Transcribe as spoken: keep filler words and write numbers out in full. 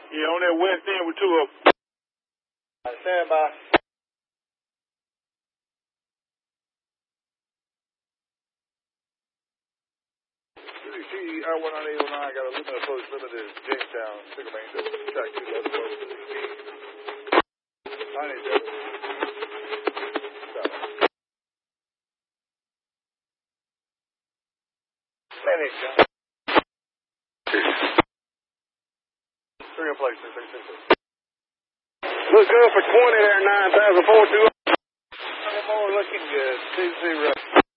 Yeah, on that west end with two of them. Stand by. C I one nine eight oh nine got a limit approach limited in Jamestown. Signal main to track two eleven four. nine eight seven. Finish. Three in place, six six six. Look good for twenty there, nine thousand four two. More looking good. Two zero.